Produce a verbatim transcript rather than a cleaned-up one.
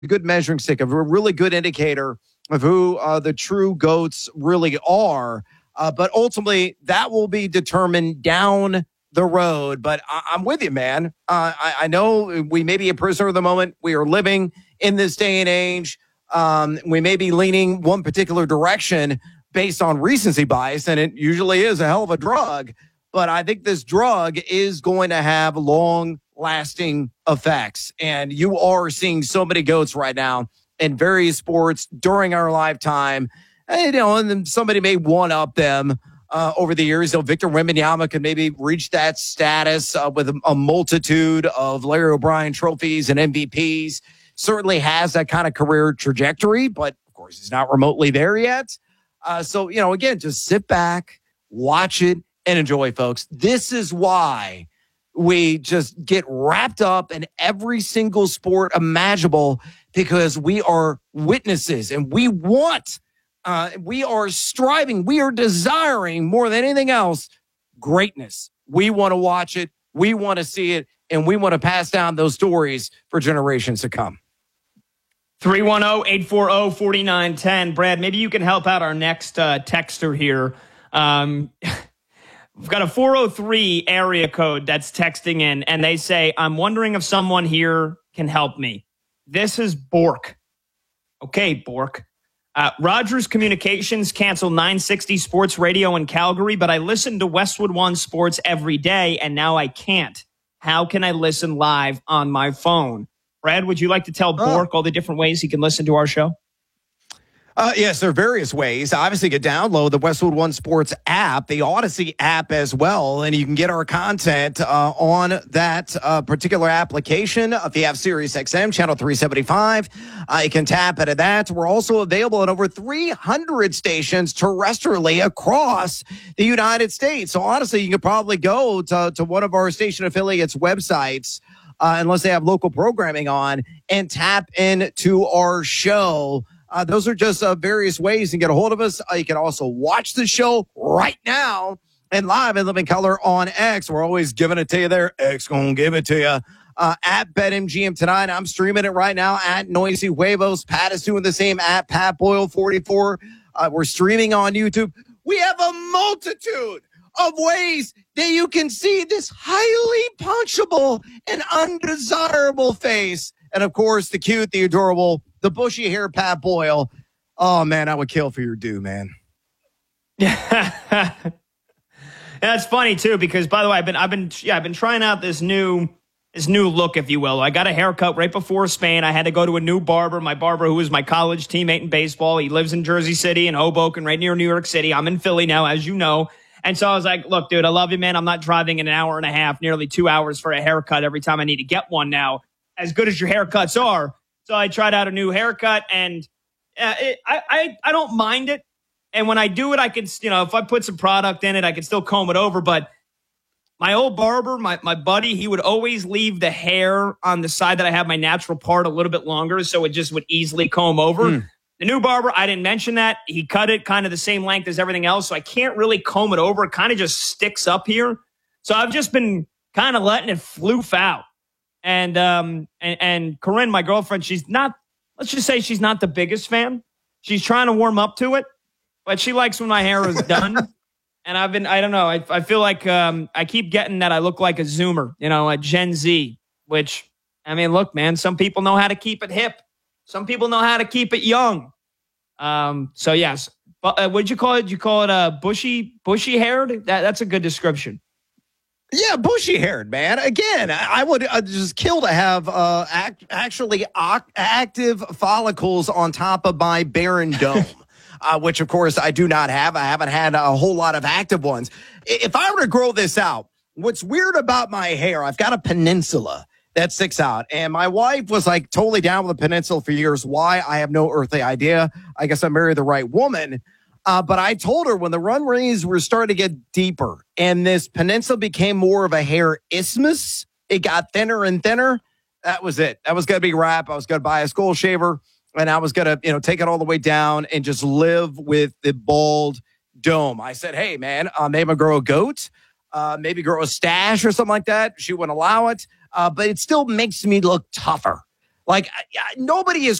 good measuring stick, a really good indicator of who uh, the true GOATs really are. Uh, but ultimately, that will be determined down the road. But I- I'm with you, man. Uh, I-, I know we may be a prisoner of the moment. We are living in this day and age. Um, we may be leaning one particular direction based on recency bias, and it usually is a hell of a drug. But I think this drug is going to have long-lasting effects. And you are seeing so many GOATs right now in various sports during our lifetime. And, you know, and then somebody may one-up them uh, over the years. You know, Victor Wembanyama could maybe reach that status uh, with a, a multitude of Larry O'Brien trophies and M V Ps. Certainly has that kind of career trajectory, but, of course, he's not remotely there yet. Uh, so, you know, again, just sit back, watch it, and enjoy, folks. This is why we just get wrapped up in every single sport imaginable, because we are witnesses and we want, uh, we are striving, we are desiring more than anything else, greatness. We want to watch it, we want to see it, and we want to pass down those stories for generations to come. three one zero, eight four zero, four nine one zero. Brad, maybe you can help out our next uh, texter here. Um, we've got a four oh three area code that's texting in, and they say, I'm wondering if someone here can help me. This is Bork. Okay, Bork. Uh, Rogers Communications canceled nine sixty Sports Radio in Calgary, but I listen to Westwood One Sports every day, and now I can't. How can I listen live on my phone? Brad, would you like to tell Bork oh. all the different ways he can listen to our show? Uh, yes, there are various ways. Obviously, you can download the Westwood One Sports app, the Odyssey app as well, and you can get our content uh, on that uh, particular application. If you have Sirius X M, channel three seventy-five, uh, you can tap into that. We're also available in over three hundred stations terrestrially across the United States. So, honestly, you could probably go to, to one of our station affiliates' websites, uh, unless they have local programming on, and tap into our show. Uh, those are just uh, various ways you can get a hold of us. Uh, you can also watch the show right now and live in living color on X. We're always giving it to you there. X gonna give it to you. Uh, at BetMGM tonight. I'm streaming it right now at Noisy Huevos. Pat is doing the same at Pat Boyle forty-four. Uh, we're streaming on YouTube. We have a multitude of ways that you can see this highly punchable and undesirable face. And, of course, the cute, the adorable, the bushy hair Pat Boyle. Oh, man, I would kill for your due, man. Yeah. That's funny, too, because, by the way, I've been, I've been, yeah, I've been trying out this new, this new look, if you will. I got a haircut right before Spain. I had to go to a new barber. My barber, who was my college teammate in baseball, he lives in Jersey City and Hoboken, right near New York City. I'm in Philly now, as you know. And so I was like, look, dude, I love you, man. I'm not driving an hour and a half, nearly two hours for a haircut every time I need to get one now, as good as your haircuts are. So I tried out a new haircut, and uh, it, I, I I don't mind it. And when I do it, I can, you know, if I put some product in it, I can still comb it over. But my old barber, my, my buddy, he would always leave the hair on the side that I have my natural part a little bit longer, so it just would easily comb over. Mm. The new barber, I didn't mention that. He cut it kind of the same length as everything else, so I can't really comb it over. It kind of just sticks up here. So I've just been kind of letting it floof out. And, um, and, and Corinne, my girlfriend, she's not, let's just say she's not the biggest fan. She's trying to warm up to it, but she likes when my hair is done. And I've been, I don't know, I, I feel like um, I keep getting that I look like a Zoomer, you know, a Gen Z, which, I mean, look, man, some people know how to keep it hip. Some people know how to keep it young. Um, so, yes. But uh, what'd you call it? Did you call it uh, bushy, bushy haired? That, that's a good description. Yeah, bushy-haired, man. Again, I would uh, just kill to have uh, act, actually ac- active follicles on top of my barren dome, uh, which, of course, I do not have. I haven't had a whole lot of active ones. If I were to grow this out, what's weird about my hair, I've got a peninsula that sticks out, and my wife was, like, totally down with the peninsula for years. Why? I have no earthly idea. I guess I married the right woman. Uh, but I told her when the runways were starting to get deeper and this peninsula became more of a hair isthmus, it got thinner and thinner. That was it. That was going to be wrap. I was going to buy a skull shaver, and I was going to, you know, take it all the way down and just live with the bald dome. I said, hey, man, uh, maybe I'll grow a goat, uh, maybe grow a stash or something like that. She wouldn't allow it, uh, but it still makes me look tougher. Like, nobody is